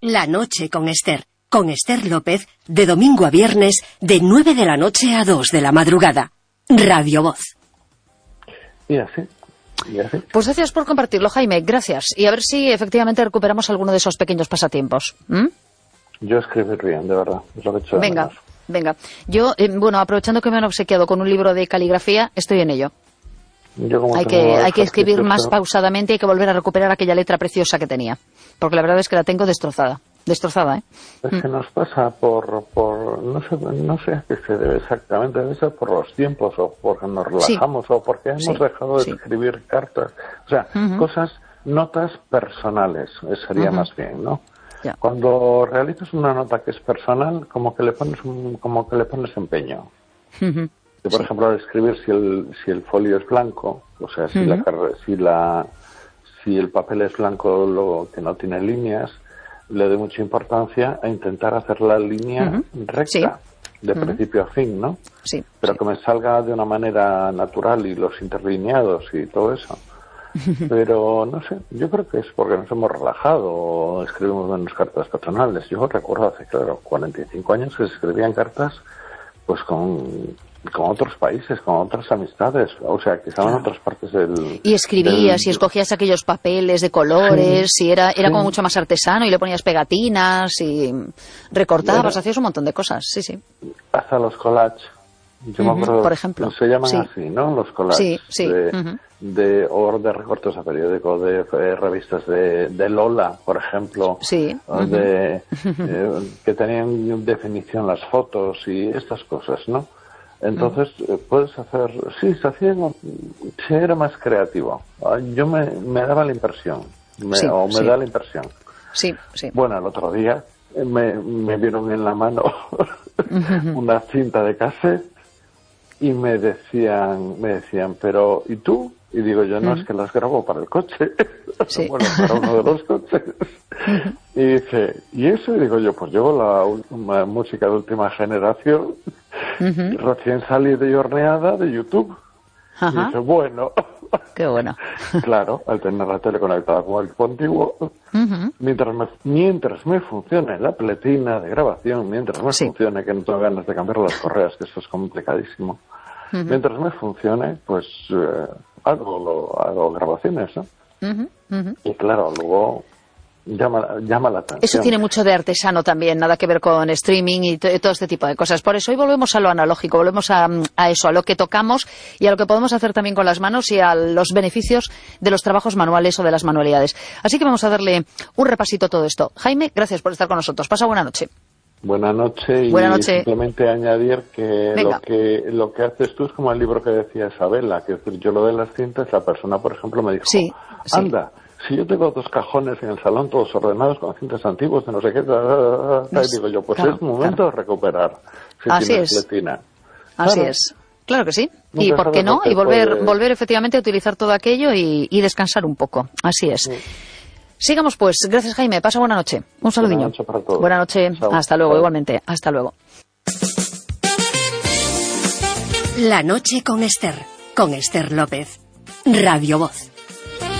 La noche con Esther López, de domingo a viernes, de 9 de la noche a 2 de la madrugada. Radio Voz. Y así. Pues gracias por compartirlo, Jaime, gracias. Y a ver si efectivamente recuperamos alguno de esos pequeños pasatiempos. Yo escribir bien, de verdad, es lo que he hecho. Venga. Yo, aprovechando que me han obsequiado con un libro de caligrafía, estoy en ello. Hay que escribir más pausadamente y hay que volver a recuperar aquella letra preciosa que tenía. Porque la verdad es que la tengo destrozada, ¿eh? Es que nos pasa por no sé a qué se debe exactamente, debe ser por los tiempos, o porque nos relajamos, o porque hemos dejado de escribir cartas. O sea, notas personales, sería más bien, ¿no? Ya. Cuando realizas una nota que es personal, como que le pones empeño. Por ejemplo, al escribir, si el folio es blanco, o sea, si el papel es blanco, que no tiene líneas, le doy mucha importancia a intentar hacer la línea recta, de principio a fin, ¿no? Sí. Pero que me salga de una manera natural, y los interlineados y todo eso. Pero no sé, yo creo que es porque nos hemos relajado o escribimos menos cartas personales. Yo recuerdo hace, 45 años que se escribían cartas pues con otros países, con otras amistades, o sea, que estaban en otras partes del... Y escribías y escogías aquellos papeles de colores, y era como mucho más artesano, y le ponías pegatinas y recortabas, hacías un montón de cosas, sí. Hasta los collages, yo me acuerdo, por ejemplo. Se llaman así, ¿no? Los collages. Sí. De recortes a periódico, de revistas de Lola, por ejemplo, que tenían definición las fotos y estas cosas, ¿no? Entonces, puedes hacer... Sí, se era más creativo. Yo me daba la impresión, me da la impresión. Sí. Bueno, el otro día me vieron en la mano una cinta de cassette y me decían, pero ¿y tú? Y digo yo, no, es que las grabo para el coche. Bueno, para uno de los coches. Y dice, ¿y eso? Y digo yo, pues llevo la música de última generación, recién salida y horneada de YouTube. Y dice, bueno. Qué bueno. Claro, al tener la tele conectada con el antiguo, mientras me funcione la pletina de grabación, mientras me funcione, que no tengo ganas de cambiar las correas, que eso es complicadísimo, mientras me funcione, pues hago grabaciones, ¿no? Y claro, luego llama la atención. Eso tiene mucho de artesano también, nada que ver con streaming y todo este tipo de cosas. Por eso hoy volvemos a lo analógico, volvemos a eso, a lo que tocamos y a lo que podemos hacer también con las manos y a los beneficios de los trabajos manuales o de las manualidades. Así que vamos a darle un repasito a todo esto. Jaime, gracias por estar con nosotros. Pasa buena noche. Buenas noches. Simplemente añadir que lo que haces tú es como el libro que decía Isabela, que es decir, yo lo de las cintas, la persona, por ejemplo, me dijo, anda, si yo tengo 2 cajones en el salón todos ordenados con cintas antiguas de no sé qué, y digo yo, pues es momento de recuperar. Así es. Pletina. Así es. Claro que sí. ¿Y por qué no? Y volver efectivamente a utilizar todo aquello y descansar un poco. Así es. Sigamos pues. Gracias, Jaime. Pasa buena noche. Un saludillo. Buena noche para todos. Buena noche. Chao. Hasta luego, igualmente. Hasta luego. La noche con Esther López. Radio Voz.